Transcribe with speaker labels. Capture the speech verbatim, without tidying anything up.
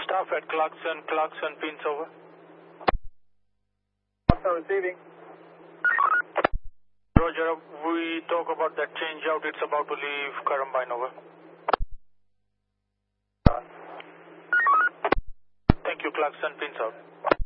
Speaker 1: Staff at Clarkson, Clarkson, pins over.
Speaker 2: Clarkson receiving.
Speaker 1: Roger, we talk about that change out, it's about to leave Carambine, over. Thank you, Clarkson, pins out.